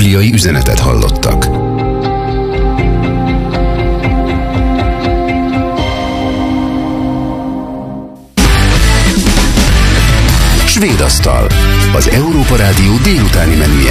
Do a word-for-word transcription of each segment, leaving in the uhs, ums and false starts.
liturgiai üzenetet hallottak. Svédasztal, az Európa Rádió délutáni menüje.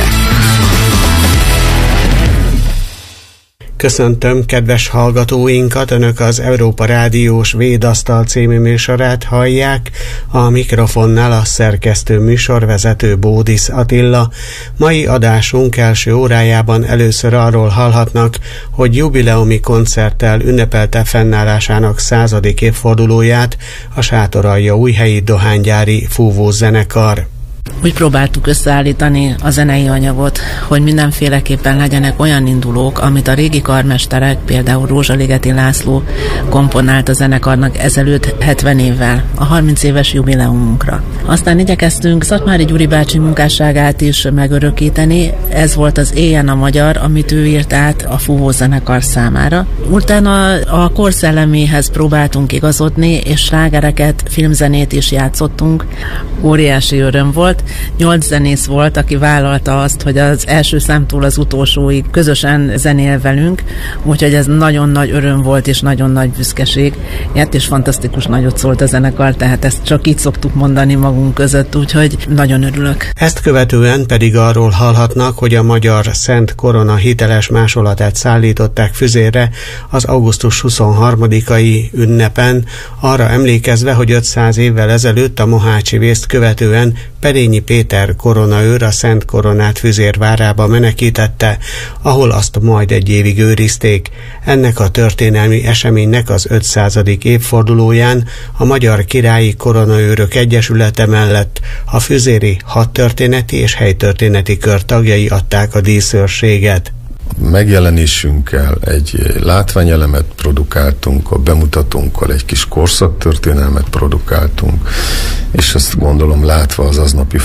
Köszöntöm kedves hallgatóinkat, Önök az Európa Rádió Svédasztal című műsorát hallják, a mikrofonnál a szerkesztő műsorvezető Bódisz Attila. Mai adásunk első órájában először arról hallhatnak, hogy jubileumi koncerttel ünnepelte fennállásának századik évfordulóját a Sátoraljaújhelyi dohánygyári fúvózenekar. Úgy próbáltuk összeállítani a zenei anyagot, hogy mindenféleképpen legyenek olyan indulók, amit a régi karmesterek, például Rózsaligeti László komponált a zenekarnak ezelőtt hetven évvel, a harminc éves jubileumunkra. Aztán igyekeztünk Szatmári Gyuri bácsi munkásságát is megörökíteni, ez volt az Éjjen a magyar, amit ő írt át a fúvózenekar számára. Utána a korszelleméhez próbáltunk igazodni, és slágereket, filmzenét is játszottunk. Óriási öröm volt. Nyolc zenész volt, aki vállalta azt, hogy az első számtól az utolsóig közösen zenél velünk, úgyhogy ez nagyon nagy öröm volt, és nagyon nagy büszkeség. Ilyet és fantasztikus nagyot szólt a zenekar, tehát ezt csak így szoktuk mondani magunk között, úgyhogy nagyon örülök. Ezt követően pedig arról hallhatnak, hogy a magyar Szent Korona hiteles másolatát szállították füzérre az augusztus huszonharmadikai ünnepen, arra emlékezve, hogy ötszáz évvel ezelőtt a mohácsi vészt követően Perényi Péter koronaőr a Szent Koronát Füzérvárába menekítette, ahol azt majd egy évig őrizték. Ennek a történelmi eseménynek az ötszázadik évfordulóján a Magyar Királyi Koronaőrök Egyesülete mellett a füzéri hadtörténeti és helytörténeti kör tagjai adták a díszőrséget. Megjelenésünkkel egy látványelemet produkáltunk, a bemutatónkkal egy kis korszaktörténelmet produkáltunk, és azt gondolom látva az aznapi